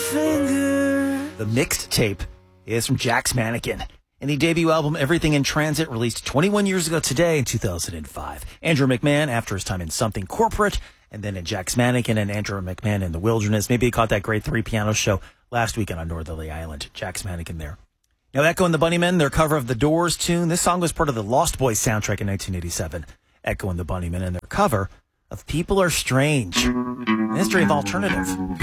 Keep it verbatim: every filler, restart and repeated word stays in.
finger. The mixed tape is from Jack's Mannequin. And the debut album, Everything in Transit, released twenty-one years ago today in two thousand five. Andrew McMahon, after his time in Something Corporate, and then in Jack's Mannequin and Andrew McMahon in The Wilderness. Maybe you caught that great three piano show last weekend on Northerly Island. Jack's Mannequin there. Now, Echo and the Bunnymen, their cover of the Doors tune. This song was part of the Lost Boys soundtrack in nineteen eighty-seven. Echo and the Bunnymen and their cover of People Are Strange. History of Alternative.